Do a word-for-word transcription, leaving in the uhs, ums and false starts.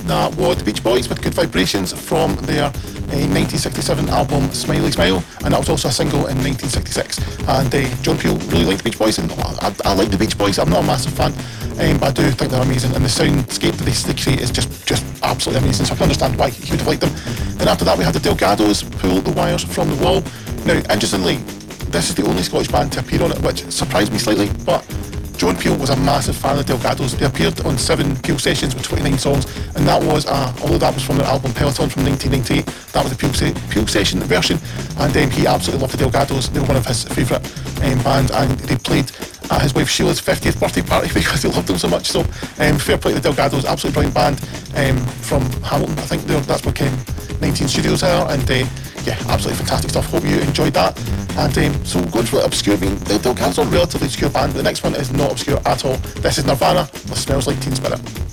that was the Beach Boys with Good Vibrations from their uh, nineteen sixty-seven album Smiley Smile, and that was also a single in nineteen sixty-six. And uh, John Peel really liked the Beach Boys, and I, I, I like the Beach Boys. I'm not a massive fan, um, but I do think they're amazing, and the soundscape that they, they create is just, just absolutely amazing, so I can understand why he would have liked them. Then after that we had the Delgados, Pull the Wires from the Wall. Now, interestingly, this is the only Scottish band to appear on it, which surprised me slightly, but John Peel was a massive fan of the Delgados. They appeared on seven Peel sessions with twenty-nine songs, and that was, uh, although that was from their album Peloton from nineteen ninety-eight, that was the Peel, se Peel session version, and um, he absolutely loved the Delgados. They were one of his favourite um, bands, and they played at his wife Sheila's fiftieth birthday party because they loved them so much. So um, fair play to the Delgados, absolutely brilliant band um, from Hamilton. I think that's where Ken nineteen Studios are, and uh, yeah, absolutely fantastic stuff. Hope you enjoyed that. And um, so going for obscure, I mean, the Delgados are a relatively obscure band. The next one is not obscure at all. This is Nirvana with Smells Like Teen Spirit.